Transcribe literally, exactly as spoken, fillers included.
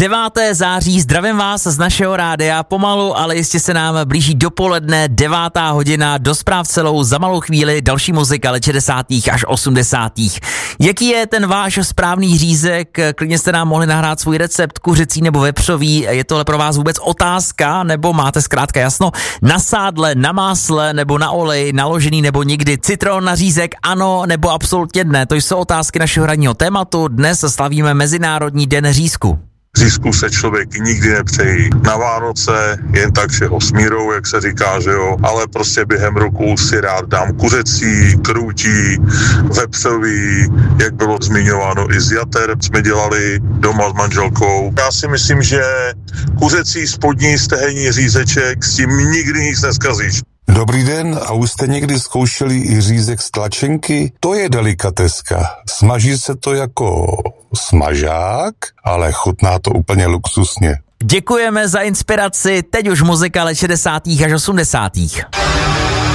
devátého září, zdravím vás z našeho rádia, pomalu, ale jistě se nám blíží dopoledne, devátá hodina, do zpráv celou, za malou chvíli další muzika let šedesátých až osmdesátých. Jaký je ten váš správný řízek? Klidně jste nám mohli nahrát svůj recept, kuřecí nebo vepřový, je tohle pro vás vůbec otázka, nebo máte zkrátka jasno? Na sádle, na másle nebo na olej, naložený nebo nikdy, citron na řízek, ano nebo absolutně ne, to jsou otázky našeho ranního tématu. Dnes slavíme Mezinárodní den řízku. Řízku se člověk nikdy nepřejí na Vánoce, jen tak všeho s mírou, jak se říká, že jo, ale prostě během roku si rád dám kuřecí, krůtí, vepřový, jak bylo zmiňováno i z jater, jsme dělali doma s manželkou. Já si myslím, že kuřecí, spodní, stehenní řízeček, s tím nikdy nic neskazíš. Dobrý den, a už jste někdy zkoušeli i řízek z tlačenky? To je delikateska. Smaží se to jako smažák, ale chutná to úplně luxusně. Děkujeme za inspiraci, teď už muzika let šedesátých až osmdesátých.